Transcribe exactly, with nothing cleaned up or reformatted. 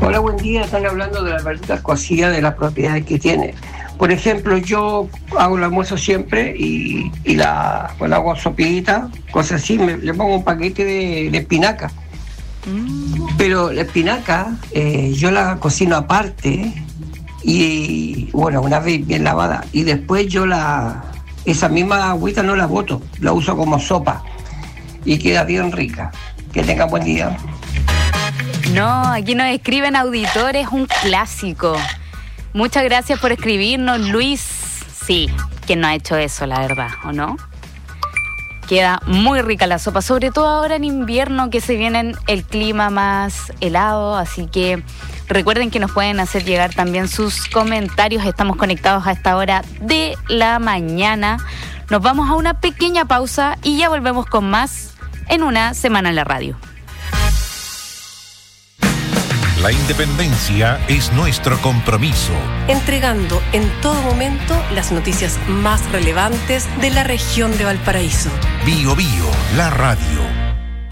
Hola, buen día. Están hablando de las verduras cocidas, de las propiedades que tiene. Por ejemplo, yo hago el almuerzo siempre y, y la bueno, hago sopita, cosas así. Me, le pongo un paquete de, de espinaca. Mm. Pero la espinaca eh, yo la cocino aparte y, bueno, una vez bien lavada. Y después yo la esa misma agüita no la boto, la uso como sopa y queda bien rica. Que tengan buen día. No, aquí nos escriben auditores, un clásico. Muchas gracias por escribirnos, Luis. Sí, ¿quién no ha hecho eso, la verdad, o no? Queda muy rica la sopa, sobre todo ahora en invierno que se viene el clima más helado, así que recuerden que nos pueden hacer llegar también sus comentarios. Estamos conectados a esta hora de la mañana. Nos vamos a una pequeña pausa y ya volvemos con más en Una Semana en la Radio. La independencia es nuestro compromiso. Entregando en todo momento las noticias más relevantes de la región de Valparaíso. Bio Bio, la radio.